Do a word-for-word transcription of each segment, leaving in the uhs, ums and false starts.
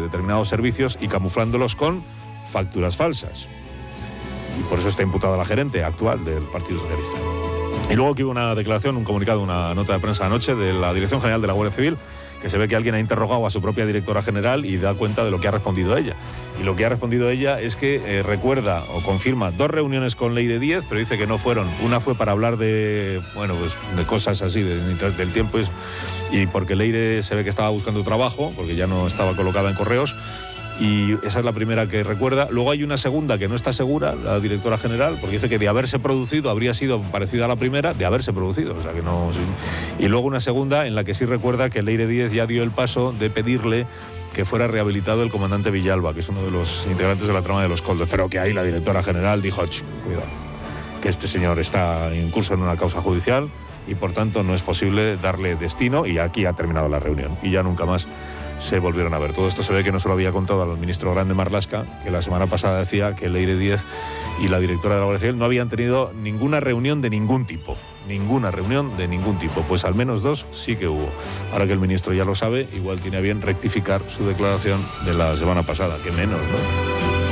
determinados servicios y camuflándolos con facturas falsas. Y por eso está imputada la gerente actual del Partido Socialista. Y luego que hubo una declaración, un comunicado, una nota de prensa anoche de la Dirección General de la Guardia Civil, que se ve que alguien ha interrogado a su propia directora general y da cuenta de lo que ha respondido ella. Y lo que ha respondido ella es que eh, recuerda o confirma dos reuniones con Leire Díez, pero dice que no fueron. Una fue para hablar de, bueno, pues de cosas así, de, de, del tiempo, es, y porque Leire se ve que estaba buscando trabajo, porque ya no estaba colocada en correos, y esa es la primera que recuerda. Luego hay una segunda que no está segura, la directora general, porque dice que de haberse producido habría sido parecida a la primera, de haberse producido, o sea que no... Sí. Y luego una segunda en la que sí recuerda que Leire Díez ya dio el paso de pedirle que fuera rehabilitado el comandante Villalba, que es uno de los integrantes de la trama de los Koldos, pero que ahí la directora general dijo, cuidado, que este señor está en curso en una causa judicial y por tanto no es posible darle destino, y aquí ha terminado la reunión y ya nunca más se volvieron a ver. Todo esto se ve que no se lo había contado al ministro Grande Marlaska, que la semana pasada decía que Leire Díez y la directora de la Guardia Civil no habían tenido ninguna reunión de ningún tipo. Ninguna reunión de ningún tipo. Pues al menos dos sí que hubo. Ahora que el ministro ya lo sabe, igual tiene a bien rectificar su declaración de la semana pasada. Que menos, ¿no?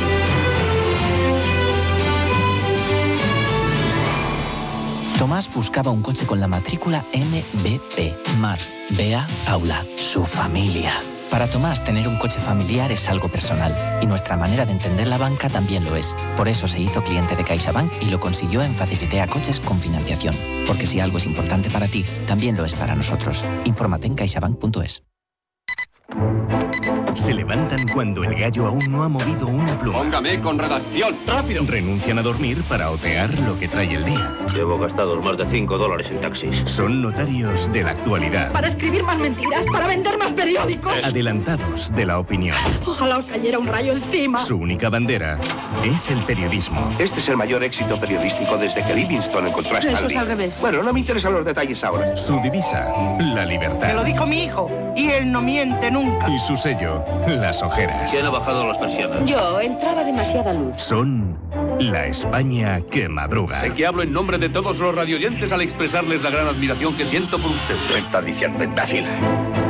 Tomás buscaba un coche con la matrícula M B P, Mar, Bea, Aula, su familia. Para Tomás, tener un coche familiar es algo personal, y nuestra manera de entender la banca también lo es. Por eso se hizo cliente de CaixaBank y lo consiguió en Facilitea Coches con financiación. Porque si algo es importante para ti, también lo es para nosotros. Infórmate en caixabank punto es. Se levantan cuando el gallo aún no ha movido una pluma. Póngame con redacción, rápido. Renuncian a dormir para otear lo que trae el día. Llevo gastados más de cinco dólares en taxis. Son notarios de la actualidad. Para escribir más mentiras, para vender más periódicos. Adelantados de la opinión. Ojalá os cayera un rayo encima. Su única bandera es el periodismo. Este es el mayor éxito periodístico desde que Livingstone encontró a Stanley. Eso es al revés. Bueno, no me interesan los detalles ahora. Su divisa, la libertad. Me lo dijo mi hijo, y él no miente nunca. Y su sello, las ojeras. ¿Quién ha bajado las persianas? Yo, entraba demasiada luz. Son la España que madruga. Sé que hablo en nombre de todos los radioyentes al expresarles la gran admiración que siento por ustedes. ¿Qué está diciendo, imbécil?